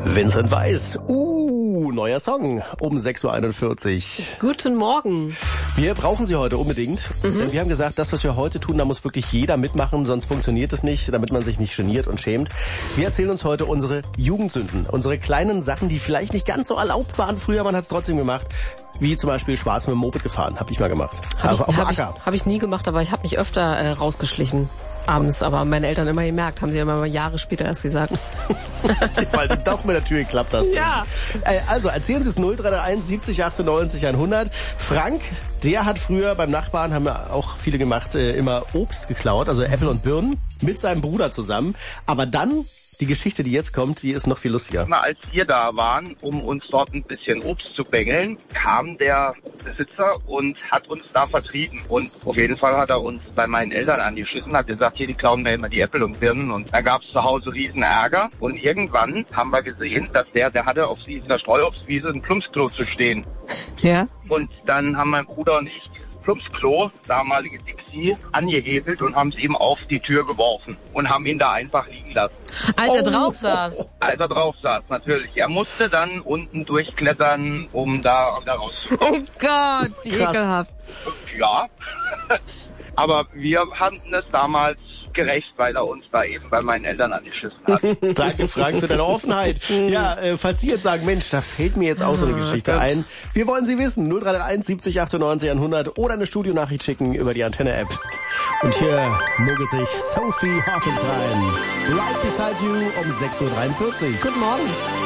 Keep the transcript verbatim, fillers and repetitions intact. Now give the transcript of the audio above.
Vincent Weiss, uh, neuer Song um sechs Uhr einundvierzig. Guten Morgen. Wir brauchen Sie heute unbedingt. Mhm. Wir haben gesagt, das, was wir heute tun, da muss wirklich jeder mitmachen, sonst funktioniert es nicht, damit man sich nicht geniert und schämt. Wir erzählen uns heute unsere Jugendsünden, unsere kleinen Sachen, die vielleicht nicht ganz so erlaubt waren früher, man hat es trotzdem gemacht. Wie zum Beispiel schwarz mit dem Moped gefahren, habe ich mal gemacht. Hab also ich, auf dem hab Acker. Ich, hab ich nie gemacht, aber ich habe mich öfter äh, rausgeschlichen. Abends, aber meine Eltern immer gemerkt, haben sie immer mal Jahre später erst gesagt. Weil du doch mit der Tür geklappt hast. Ja. Also erzählen Sie es null drei eins siebzig achtundneunzig hundert. Frank, der hat früher beim Nachbarn, haben ja auch viele gemacht, immer Obst geklaut, also Äpfel und Birnen, mit seinem Bruder zusammen. Aber dann, die Geschichte, die jetzt kommt, die ist noch viel lustiger. Na, als wir da waren, um uns dort ein bisschen Obst zu bängeln, kam der Besitzer und hat uns da vertrieben. Und auf jeden Fall hat er uns bei meinen Eltern angeschissen, hat gesagt, hier, die klauen mir immer die Äpfel und Birnen. Und da gab es zu Hause riesen Ärger. Und irgendwann haben wir gesehen, dass der, der hatte auf dieser Streuobstwiese ein Plumpsklo zu stehen. Ja. Und dann haben mein Bruder und ich Plumpsklo, damalige Dixie, angehebelt und haben es ihm auf die Tür geworfen und haben ihn da einfach liegen lassen. Als er Oh. drauf saß. Als er drauf saß, natürlich. Er musste dann unten durchklettern, um da wieder rauszukommen. Oh Gott, wie Krass. ekelhaft. Ja, aber wir hatten es damals gerecht, weil er uns da eben bei meinen Eltern angeschissen hat. Danke, Frank, für deine Offenheit. Ja, äh, falls Sie jetzt sagen, Mensch, da fällt mir jetzt auch so eine Geschichte ein. Wir wollen Sie wissen. null drei eins siebzig achtundneunzig hundert oder eine Studionachricht schicken über die Antenne-App. Und hier mogelt sich Sophie Hawkins rein. Right Beside You um sechs Uhr dreiundvierzig. Guten Morgen.